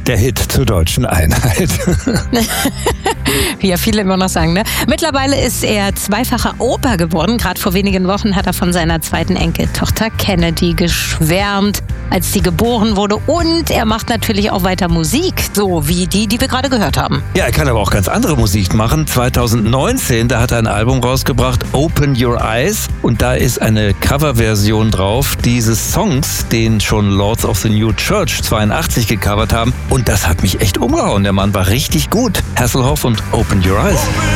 Der Hit zur deutschen Einheit. Wie ja viele immer noch sagen, ne? Mittlerweile ist er zweifacher Opa geworden. Gerade vor wenigen Wochen hat er von seiner zweiten Enkeltochter Kennedy geschwärmt, als sie geboren wurde. Und er macht natürlich auch weiter Musik, so wie die wir gerade gehört haben. Ja, er kann aber auch ganz andere Musik machen. 2019, da hat er ein Album rausgebracht, Open Your Eyes. Und da ist eine Coverversion drauf dieses Songs, den schon Lords of the New Church 82 gecovert haben. Und das hat mich echt umgehauen. Der Mann war richtig gut. Hasselhoff und Open Your Eyes.